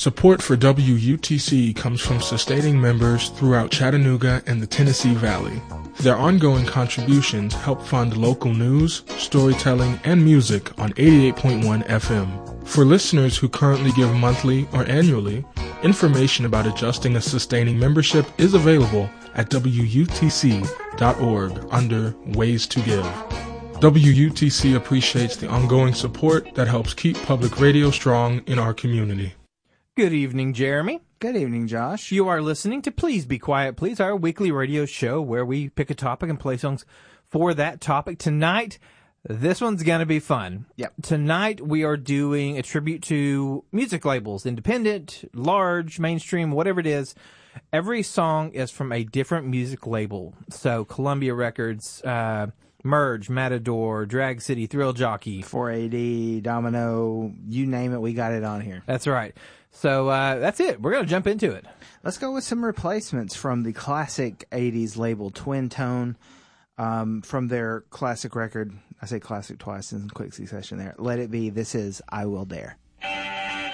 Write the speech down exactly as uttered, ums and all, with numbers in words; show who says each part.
Speaker 1: Support for W U T C comes from sustaining members throughout Chattanooga and the Tennessee Valley. Their ongoing contributions help fund local news, storytelling, and music on eighty-eight point one F M. For listeners who currently give monthly or annually, information about adjusting a sustaining membership is available at W U T C dot org under Ways to Give. W U T C appreciates the ongoing support that helps keep public radio strong in our community.
Speaker 2: Good evening, Jeremy.
Speaker 3: Good evening, Josh.
Speaker 2: You are listening to Please Be Quiet, Please, our weekly radio show where we pick a topic and play songs for that topic. Tonight, this one's going to be fun.
Speaker 3: Yep.
Speaker 2: Tonight, we are doing a tribute to music labels, independent, large, mainstream, whatever it is. Every song is from a different music label. So, Columbia Records, uh, Merge, Matador, Drag City, Thrill Jockey.
Speaker 3: four A D, Domino, you name it, we got it on here.
Speaker 2: That's right. So uh, that's it. We're going to jump into it.
Speaker 3: Let's go with some replacements from the classic eighties label Twin Tone, um, from their classic record. I say classic twice in quick succession there. Let It Be. This is I Will Dare.